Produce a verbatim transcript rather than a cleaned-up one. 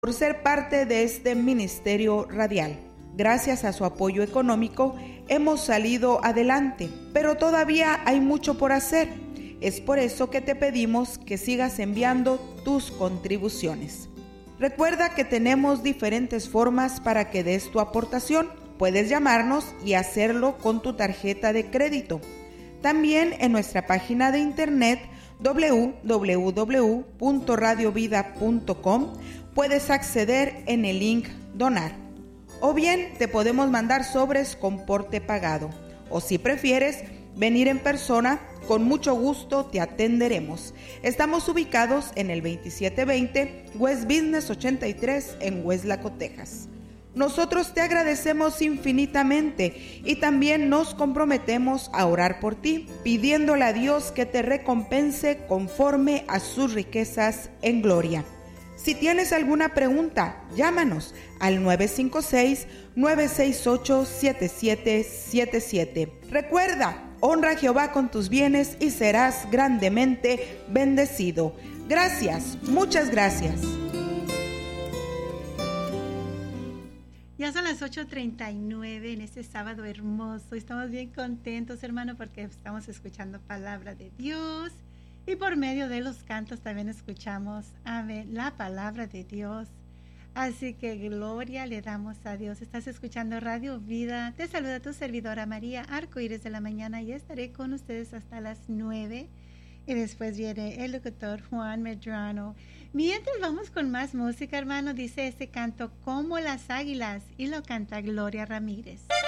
por ser parte de este ministerio radial. Gracias a su apoyo económico hemos salido adelante, pero todavía hay mucho por hacer. Es por eso que te pedimos que sigas enviando tus contribuciones. Recuerda que tenemos diferentes formas para que des tu aportación. Puedes llamarnos y hacerlo con tu tarjeta de crédito. También en nuestra página de internet doble u doble u doble u punto radio vida punto com puedes acceder en el link Donar. O bien te podemos mandar sobres con porte pagado. O si prefieres venir en persona, con mucho gusto te atenderemos. Estamos ubicados en el veintisiete veinte West Business ochenta y tres en Weslaco, Texas. Nosotros te agradecemos infinitamente y también nos comprometemos a orar por ti, pidiéndole a Dios que te recompense conforme a sus riquezas en gloria. Si tienes alguna pregunta, llámanos al nueve cinco seis, nueve seis ocho, siete siete siete siete. Recuerda, honra a Jehová con tus bienes y serás grandemente bendecido. Gracias, muchas gracias. Ya son las ocho treinta y nueve en este sábado hermoso. Estamos bien contentos, hermano, porque estamos escuchando palabra de Dios. Y por medio de los cantos también escuchamos, amén, la palabra de Dios. Así que gloria le damos a Dios. Estás escuchando Radio Vida. Te saluda tu servidora María Arcoíris de la Mañana y estaré con ustedes hasta las nueve. Y después viene el locutor Juan Medrano. Mientras vamos con más música, hermano, dice este canto Como las águilas y lo canta Gloria Ramírez.